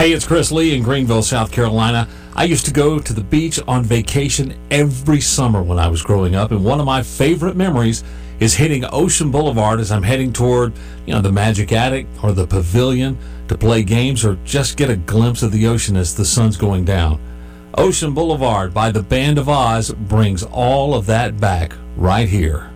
Hey, it's Chris Lee in Greenville, South Carolina. I used to go to the beach on vacation every summer when I was growing up, and one of my favorite memories is hitting Ocean Boulevard as I'm heading toward, the Magic Attic or the Pavilion to play games or just get a glimpse of the ocean as the sun's going down. Ocean Boulevard by the Band of Oz brings all of that back right here.